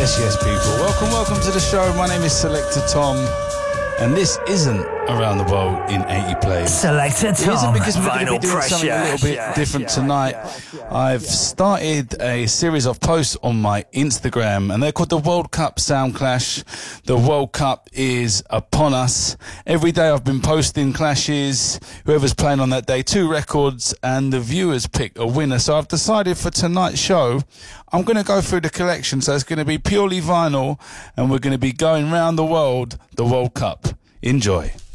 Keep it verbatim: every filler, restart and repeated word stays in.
Yes, yes, people. Welcome, welcome to the show. My name is Selector Tom, and this isn't Around the World in eighty plays. Selector Tom. It isn't because we're going to Vinyl be doing pressure. something a little bit Yeah, different yeah, tonight. yeah, yeah, I've yeah. started a series of posts on my Instagram, and they're called the World Cup Sound Clash. The World Cup is upon us. Every day I've been posting clashes, whoever's playing on that day, two records, and the viewers pick a winner. So I've decided for tonight's show, I'm going to go through the collection. So it's going to be purely vinyl, and we're going to be going round the world, the World Cup. Enjoy.